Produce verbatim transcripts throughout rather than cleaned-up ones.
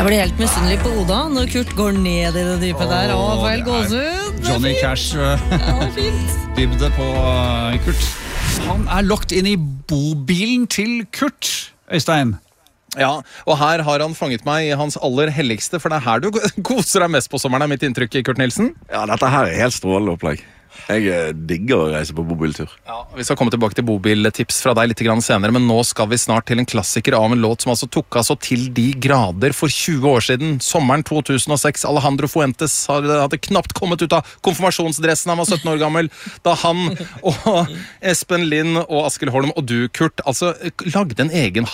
Jeg blir helt misunnelig på Oda når Kurt går ned i det dypet der. Å, for helt gåsehud. Johnny Cash uh, Ja, fint. dybde på uh, Kurt. Han er lagt inn i bobilen til Kurt, Øystein. Ja, og her har han fanget meg i hans aller helligste, for det er her du koser deg mest på sommeren, er mitt inntrykk, Kurt Nilsen. Ja, dette her er helt strålende opplegg. Jeg digger å reise på bobiltur. Ja, vi skal komme tilbake til bobiltips fra deg litt grann senere, men nå skal vi snart til en klassiker av en låt som altså tok altså til de grader for tjue år siden. Sommeren to tusen og seks. Alejandro Fuentes hadde knapt kommet ut av konfirmasjonsdressen. Han var sytten år gammel da han og Espen Lind og Askild Holm og du, Kurt, altså lagde en egen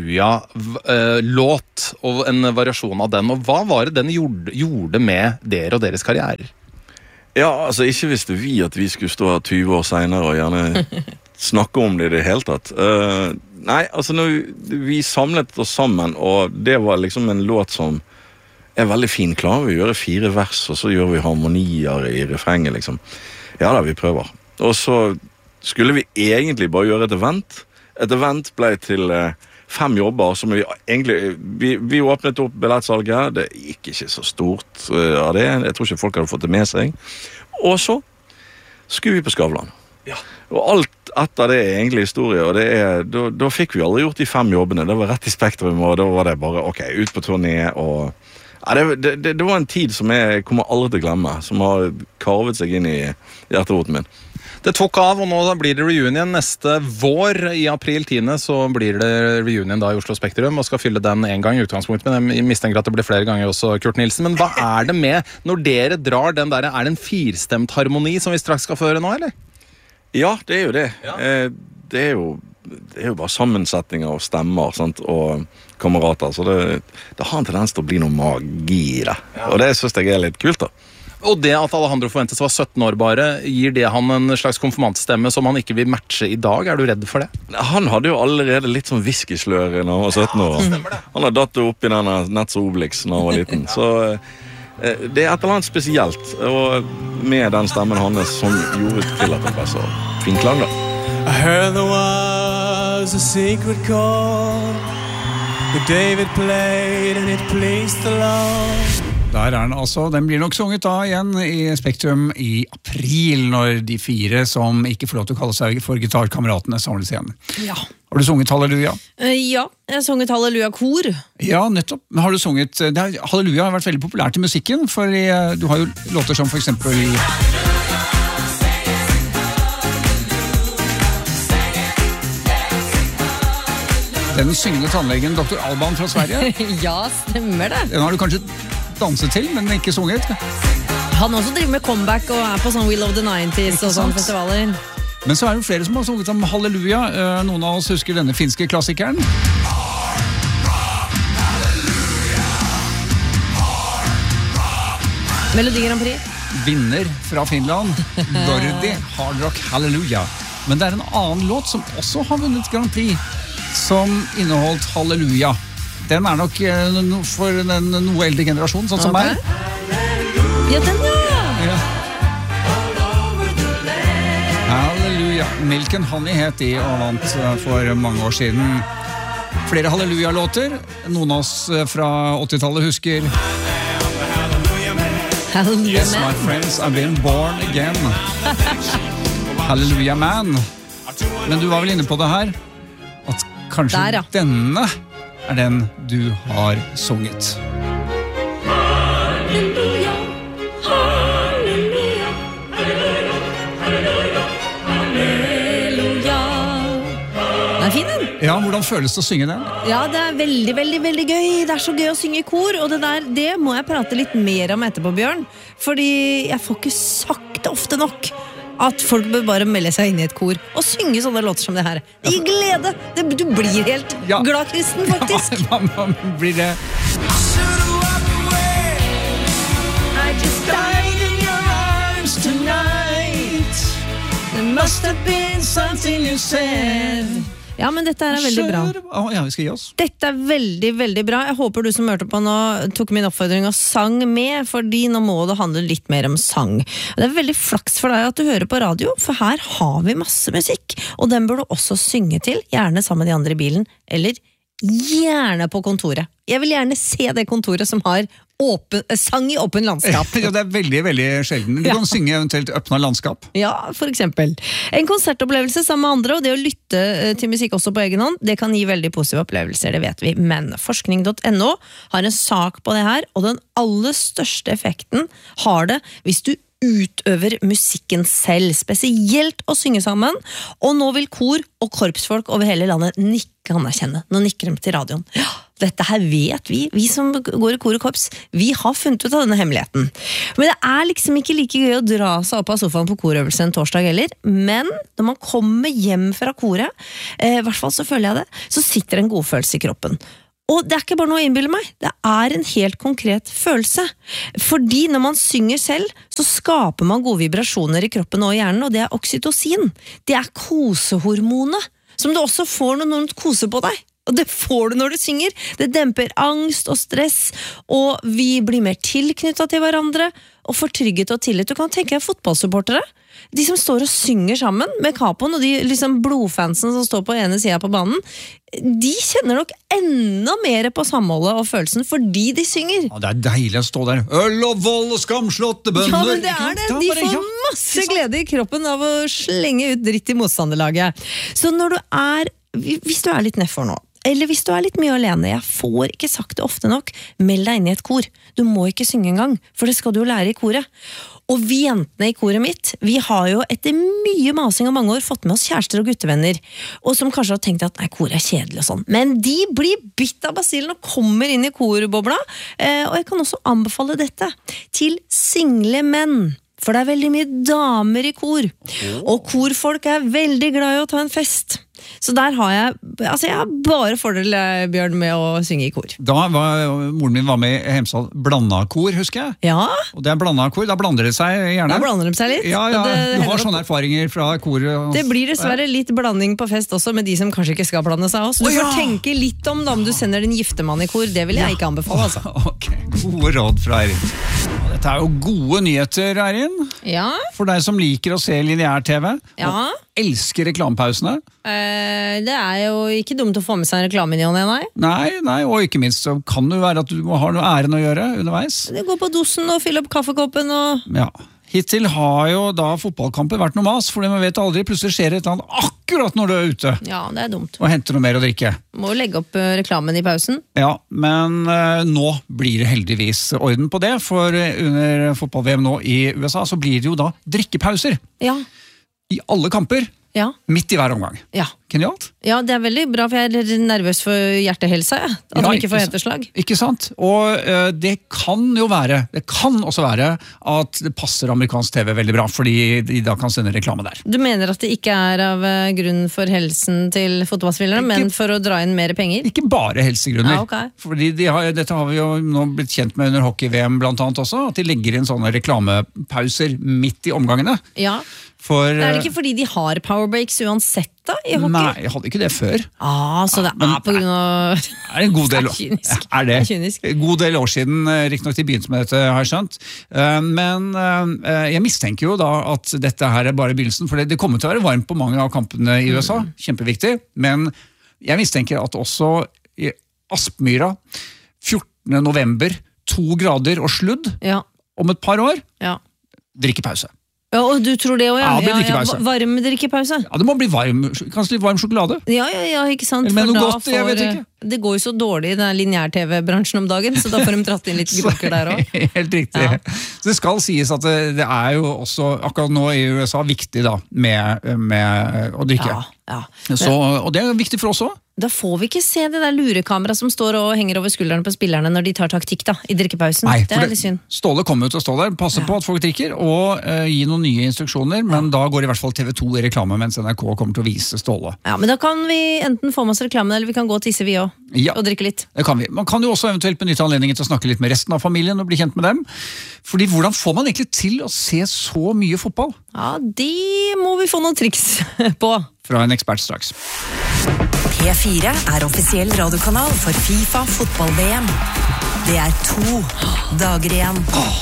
halleluja-låt og en variasjon av den. Og hva var det den gjorde, gjorde med dere og deres karrierer? Ja, altså ikke visste vi at vi skulle stå her tjue år senere og gjerne snakke om det i det hele tatt. Uh, nei, altså når vi, vi samlet oss sammen, og det var liksom en låt som er veldig fin. Klarer vi å gjøre fire vers, og så gjør vi harmonier i refrenget, liksom. Ja da, vi prøver. Og så skulle vi egentlig bare gjøre et event. Et event ble til uh, fem jobber som vi egentlig... Vi, vi åpnet opp billettsalget. Det gikk ikke så stort uh, av det. Jeg tror ikke folk hadde fått det med seg. Og så skulle vi på Skavlan. Ja. Og alt etter det er egentlig historie, og det er, da, da fikk vi aldri gjort de fem jobbene. Det var rett i Spektrum, og da var det bare, ok, ut på turné, og... Ja, det, det, det var en tid som jeg kommer aldri til å glemme, som har karvet seg inn i hjerteroten min. Det tok av, og nå blir det reunion neste vår. I april tiende så blir det reunion da i Oslo Spektrum, og skal fylle den en gang i utgangspunktet, men jeg mistenker at det blir flere ganger også, Kurt Nilsen. Men hva er det med når dere drar den der, er det en firstemt harmoni som vi straks skal føre nå, eller? Ja, det er jo det. Ja. Eh, det er jo, det er jo bare sammensetninger og stemmer, sant, og kamerater, så det, det har en tendens til å bli noe magi i det. Ja. Og det synes jeg er litt kult da. Og det at Alejandro Fuentes var sytten år bare, gir det han en slags konfirmantstemme som han ikke vil matche i dag? Er du redd for det? Han hadde jo allerede litt sånn whiskyslør når han var sytten år. Han har datt opp i denne Netz Obelix når han var liten. Så eh, det er et eller annet spesielt, og med den stemmen hans som gjorde til at det ble så fin klang da. I heard there was a secret chord that David played and it pleased the Lord. Der er den altså. Den blir nok sunget da igjen i Spektrum i april, når de fire som ikke får lov til å kalle seg for gitarkameratene samles igjen. Ja. Har du sunget Halleluja? Uh, ja, jeg har sunget Halleluja-kor. Ja, nettopp. Men har du sunget... Det er, Halleluja har vært veldig populært i musikken, for du har jo låter som for eksempel... Den syngende tannlegen doktor Alban fra Sverige. Ja, stemmer det. Den har du kanskje danset til, men ikke sunget. Han også driver med comeback og er på sånn We Love the nineties og sånne festivaler. Men så er det flere som har sunget om Halleluja. Noen av oss husker denne finske klassikeren. Melodi Grand Prix. Vinner fra Finland, Lordi, Hard Rock Halleluja. Men det er en annen låt som også har vunnet Grand Prix, som inneholdt Halleluja. Den er nok for den noe eldre generasjon, sånn som okay. meg. Ja, den ja! ja. Halleluja. Milk and Honey het de og vant for mange år siden. Flere Halleluja-låter. Noen av oss fra åttitallet husker Halleluja Yes, my friends, I've been born again. Halleluja Man. Men du var vel inne på det her, at kanskje Der, ja. denne er den du har sunget. Halleluja, halleluja, halleluja, halleluja, halleluja. Den er fin, den. Ja, hvordan føles det å synge den? Ja, det er veldig, veldig, veldig gøy. Det er så gøy å synge i kor, og det der, det må jeg prate litt mer om etterpå, Bjørn. Fordi jeg får ikke sagt det ofte nok. At folk bør bare melde seg inn i et kor og synge sånne låter som det her. Det gir glede. Det, du blir helt ja. glad kristen, faktisk. Ja, man blir det. I just died in your arms tonight. There must have been something you said. Ja, men dette er veldig bra. Oh, ja, vi skal gi oss. Dette er veldig, veldig bra. Jeg håper du som hørte på nå tok min oppfordring og sang med, fordi nå må det handle litt mer om sang. Det er veldig flaks for deg at du hører på radio, for her har vi masse musikk, og den bør du også synge til, gjerne sammen med de andre i bilen, eller gjerne på kontoret. Jeg vil gjerne se det kontoret som har åpen, sang i åpen landskap. Ja, det er veldig, veldig sjelden. Du Ja. kan synge eventuelt åpna landskap. Ja, for eksempel. En konsertopplevelse sammen med andre, og det å lytte til musikk også på egen hånd, det kan gi veldig positive opplevelser, det vet vi. Men forskning punktum no har en sak på det her, og den aller største effekten har det hvis du utøver musikken selv, spesielt å synge sammen, og nå vil kor og korpsfolk over hele landet nikke anerkjenne. Nå nikker de til radioen. Ja, dette her vet vi, vi som går i kor og korps, vi har funnet ut av denne hemmeligheten. Men det er liksom ikke like gøy å dra seg opp av sofaen på korøvelse en torsdag heller, men når man kommer hjem fra koret, eh, i hvert fall så føler jeg det, så sitter en god følelse i kroppen. Og det er ikke bare noe å innbille meg, det er en helt konkret følelse. Fordi når man synger selv, så skaper man gode vibrasjoner i kroppen og i hjernen, og det er oksytocin. Det er kosehormonet, som du også får når noen koser på deg. Og det får du når du synger. Det demper angst og stress, og vi blir mer tilknyttet til hverandre, og får trygghet og tillit. Du kan tenke deg fotballsupportere. De som står og synger sammen med kapoen, og de liksom blodfansen som står på ene siden på banen, de kjenner nok enda mer på samholdet og følelsen fordi de synger. Ja, det er deilig å stå der. Øl og vold og skamslåtte bønner. Ja, men det er det. De får masse glede i kroppen av å slenge ut dritt i motstanderlaget. Så når du er, hvis du er litt nedfor nå, eller hvis du er litt mye alene, jeg får ikke sagt det ofte nok, meld deg inn i et kor. Du må ikke synge en gang, for det skal du jo lære i koret. Og vi jentene i koret mitt, vi har jo etter mye masing og mange år fått med oss kjærester og guttevenner, og som kanskje har tenkt at nei, koret er kjedelig og sånn. Men de blir bitt av basillen og kommer inn i korbobla, eh, og jeg kan også anbefale dette til single menn. For det er veldig mye damer i kor, og korfolk er veldig glad i å ta en fest. Så der har jeg, altså jeg har bare fordel, Bjørn, med å synge i kor. Da var, moren min var med i Hemsedal blandet kor, husker jeg. Ja. Og det er blandet kor, da blander det seg gjerne. Da blander de seg litt. Ja, ja, Det, du har sånne erfaringer fra koret. det blir dessverre litt blanding på fest også, med de som kanskje ikke skal blande seg også. Du Å, ja. får tenke litt om da, om du sender din giftemann i kor, det vil jeg ikke anbefale, altså. Ok, gode råd fra Eirin. Dette er jo gode nyheter, Eirin. Ja, For deg som liker å se lineær-T V, ja. og elsker reklamepausene. Eh, det er jo ikke dumt å få med seg en reklame i ny og ne, nei. Nei, nei, og ikke minst så kan det jo være at du må ha noe æren å gjøre underveis. Det går på dosen og fylle opp kaffekoppen og... Ja. Hittil har jo da fotballkampen vært noe mas, fordi man vet aldri, plutselig skjer et eller annet akkurat når du er ute Ja, det er dumt. og henter noe mer å drikke. Må legge opp eh, reklamen i pausen. Ja, men eh, nå blir det heldigvis orden på det, for eh, under fotball-V M nå i U S A så blir det jo da drikkepauser Ja, i alle kamper, ja, midt i hver omgang. ja. Genialt? Ja, det er veldig bra, for jeg er litt nervøs for hjertehelsa, ja. At Ja, de ikke får sant. hjerteslag. Ikke sant? Og eh, det kan jo være, det kan også være at det passer amerikansk T V veldig bra, fordi de da kan sende reklame der. Du mener at det ikke er av eh, grunn for helsen til fotballspillere, Ikke- men for å dra inn mer penger? Ikke bare helsegrunner. Ja, ok. Fordi de har, dette har vi jo nå blitt kjent med under hockey-V M blant annet også, at de legger inn sånne reklamepauser midt i omgangene. Ja. For, Er det ikke fordi de har powerbreaks uansett da, i hockey? Nei, jeg hadde ikke det før. Ah, så det er på grunn av... Det er en god del, Det er kynisk. er det. Det er kynisk. En god del år siden, eh, riktignok de begynte med dette, har jeg skjønt. Eh, Men eh, jeg mistenker jo da at dette her er bare begynnelsen, for det det kommer til å være varmt på mange av kampene i U S A, Mm. kjempeviktig, men jeg mistenker at også i Aspmyra, fjortende november, to grader og sludd, Ja, om et par år, ja. drikkepause. Ja, og du tror det også, ja? Ja, det blir ja, drikkepause. va- Varm drikkepause. Ja, det må bli varm, kanskje litt varm sjokolade. Ja, ja, ja, ikke sant? Eller med For noe da godt, jeg vet får, ikke. eh, Det går jo så dårlig i den lineær-T V-bransjen om dagen, så da får de dratt inn litt glukker der også. Helt riktig. Ja. Så det skal sies at det, det er jo også, akkurat nå i U S A, viktig da, med, med å drikke. Ja, ja. Så, og det er viktig for oss også. Da får vi ikke se det der lurekamera som står og henger over skuldrene på spillerne når de tar taktikk da, i drikkepausen. Nei, det for er litt synd. Ståle kommer jo til å stå der, passe på at folk drikker, og eh, gi noen nye instruksjoner, men da går i hvert fall T V to i reklame, mens N R K kommer til å vise Ståle. Ja, men da kan vi enten få med oss reklamen, eller vi kan gå og tisse vi også, Ja. og drikke litt. Det kan vi. Man kan jo også eventuelt benytte anledningen til å snakke litt med resten av familien og bli kjent med dem. Fordi hvordan får man egentlig til å se så mye fotball? Ja, det må vi få noen triks på. Fra en ekspert straks. P fire er offisiell radiokanal for FIFA fotball-V M. Det er to dager igjen.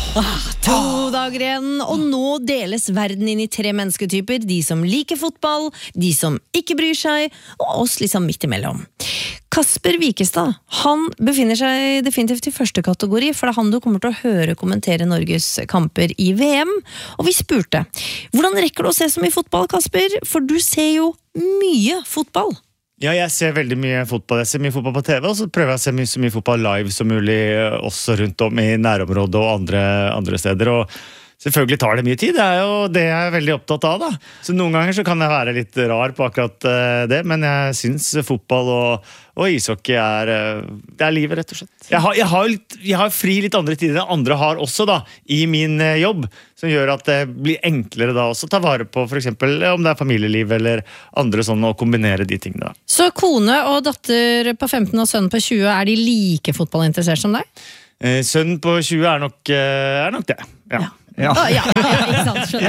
To dager igjen, og nå deles verden inn i tre mennesketyper. De som liker fotball, de som ikke bryr seg, og oss liksom midt imellom. Kasper Wikestad, han befinner seg definitivt i første kategori, for det er han du kommer til å høre kommentere Norges kamper i V M. Og vi spurte, hvordan rekker du å se så mye fotball, Kasper? For du ser jo mye fotball. Ja, jeg ser veldig mye fotball. Jeg ser mye fotball på T V, og så prøver jeg å se mye, så mye fotball live som mulig, også rundt om i nærområdet og andre, andre steder. Og selvfølgelig tar det mye tid, det er jo det jeg er veldig opptatt av da. Så noen ganger så kan jeg være litt rar på akkurat det, men jeg synes fotball og, og ishockey er, det er livet rett og slett. Jeg har, jeg har, litt, jeg har fri litt andre tider enn andre har også da, i min jobb, som gjør at det blir enklere da også å ta vare på for eksempel om det er familieliv eller andre sånn, å kombinere de tingene da. Så kone og datter på femten og sønn på tjue, er de like fotballinteressert som deg? Eh, sønn på tjue er nok, er nok det, ja. Ja. Ja. Oh, ja, ja, ikke sant, skjønner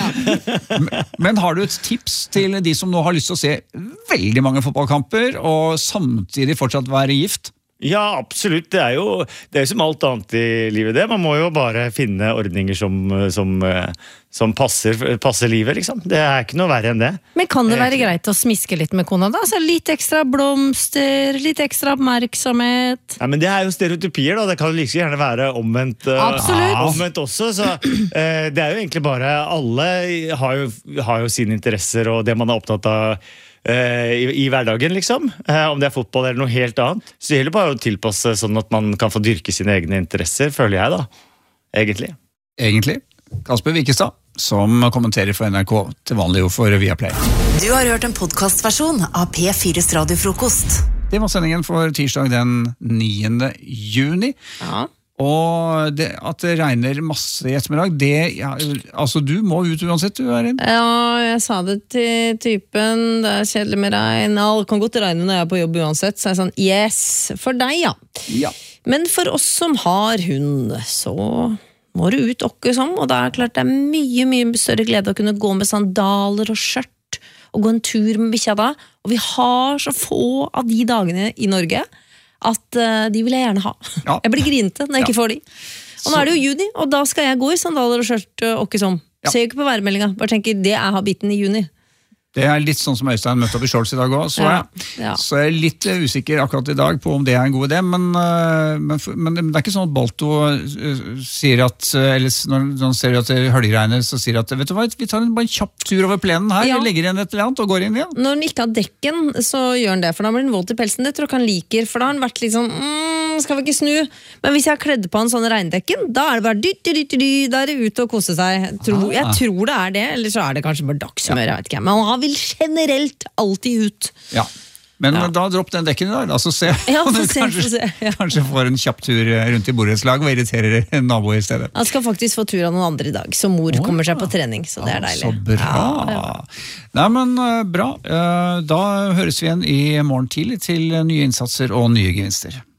ja. Men har du et tips til de som nå har lyst til å se veldig mange fotballkamper og samtidig fortsatt være gift? Ja, absolutt. Det er jo det er som alt annet i livet det. Man må jo bare finne ordninger som, som, som passer, passer livet, liksom. Det er ikke noe verre enn det. Men kan det være greit å smiske litt med kona da? Altså litt ekstra blomster, litt ekstra oppmerksomhet? Ja, men det er jo stereotypier da. Det kan jo like gjerne være omvendt, uh, omvendt også. Så uh, det er jo egentlig bare alle har jo, har jo sine interesser og det man er opptatt av I, i hverdagen liksom, eh, om det er fotball eller noe helt annet, så det gjelder bare å tilpasse sånn at man kan få dyrke sine egne interesser, føler jeg da, egentlig. Egentlig. Kasper Wikestad, som kommenterer for N R K, til vanlig jo for Viaplay. Du har hørt en podcastversjon av P fires radiofrokost. Det var sendingen for tirsdag den niende juni. Ja. Og det, at det regner masse i ettermiddag, det, ja, altså du må ut uansett, du er inn. Ja, jeg sa det til typen, det er kjedelig med regn, det kan godt regne når jeg er på jobb uansett, så jeg er sånn, yes, for deg ja. Ja. Men for oss som har hund, så må du ut okke som, og da er det klart det er mye, mye større glede å kunne gå med sandaler og skjørt, og gå en tur med bikkja da, og vi har så få av de dagene i Norge, at uh, de vil jeg gjerne ha. Ja. Jeg blir grinete når jeg ja. ikke får de. Og nå er det jo juni, og da skal jeg gå i sandaler og skjørt uh, åkke som. Ja. Ser jo ikke på værmeldinga, bare tenker det er habitten i juni. Det er litt sånn som Øystein møtte opp i shorts i dag også, så, ja. Ja. Så jeg er litt usikker akkurat i dag på om det er en god idé, men, men, men det er ikke sånn at Balto sier at, eller når han ser at det høljeregner, så sier at, vet du hva, vi tar en, bare en kjapp tur over plenen her, ja. legger igjen et eller annet og går inn igjen. Når han ikke har dekken, så gjør han det, for da blir han våt i pelsen, det tror jeg han liker, for da har han vært litt sånn, mm, skal vi ikke snu? Men hvis jeg har kledd på en sånn regndekken, da er det bare dytt, dytt, dytt, da er det ute og kose seg. Jeg tror, jeg tror det er det, eller så er det kanskje bare dagshumør, jeg vet ikke, men han har vil generelt alltid ut. Ja, men ja. da dropp den dekken i dag, da, så se ja, om du se, kanskje, se, ja. kanskje får en kjapp tur rundt i borettslag og irriterer en nabo i stedet. Han skal faktisk få tur av noen andre i dag, så mor oh, kommer seg på trening, så det er deilig. Så bra. Ja, ja. Nei, men bra. Da høres vi igjen i morgen tidlig til nye innsatser og nye gevinster.